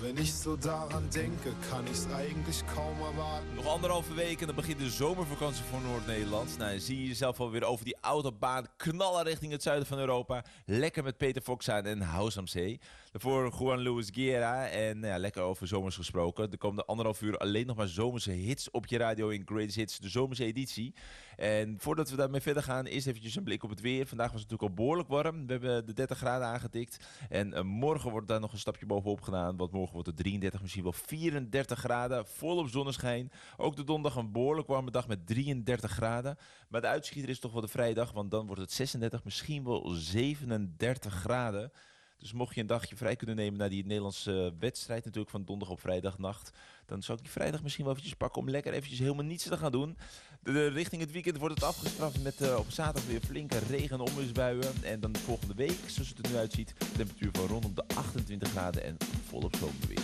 Wenn ich so daran denke, kann ich's eigentlich kaum erwarten. Nog 1,5 week en dan begint de zomervakantie voor Noord-Nederland. Nou, zie je jezelf alweer over die autobaan knallen richting het zuiden van Europa. Lekker met Peter Fox aan en House am Zee. Daarvoor Juan Luis Guerra en lekker over zomers gesproken. Er komen 1,5 uur alleen nog maar zomerse hits op je radio in Greatest Hits, de zomerse editie. En voordat we daarmee verder gaan, eerst eventjes een blik op het weer. Vandaag was het natuurlijk al behoorlijk warm. We hebben de 30 graden aangetikt. En morgen wordt daar nog een stapje bovenop gedaan. Want morgen wordt het 33, misschien wel 34 graden. Volop zonneschijn. Ook de donderdag een behoorlijk warme dag met 33 graden. Maar de uitschieter is toch wel de vrijdag. Want dan wordt het 36, misschien wel 37 graden. Dus mocht je een dagje vrij kunnen nemen na die Nederlandse wedstrijd natuurlijk van donderdag op vrijdagnacht, dan zou ik die vrijdag misschien wel eventjes pakken om lekker eventjes helemaal niets te gaan doen. Richting het weekend wordt het afgestraft met op zaterdag weer flinke regen- en onweersbuien. En dan volgende week, zoals het er nu uitziet, temperatuur van rondom de 28 graden en volop zomerweer.